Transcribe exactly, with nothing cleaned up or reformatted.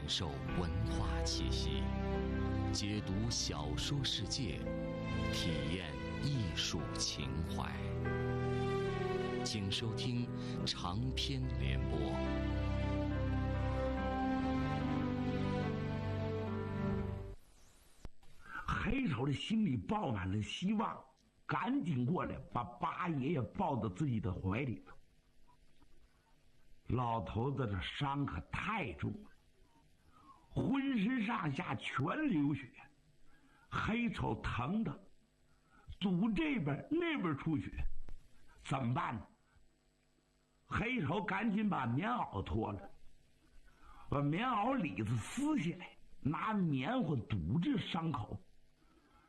受文化气息，解读小说世界，体验艺术情怀。请收听长篇联播。 黑手的心里抱满了希望，赶紧过来把八爷爷抱到自己的怀里头。老头子的伤可太重了，浑身上下全流血，黑手疼的堵这边那边出血，怎么办呢？黑手赶紧把棉袄脱了，把棉袄里子撕下来，拿棉花堵着伤口，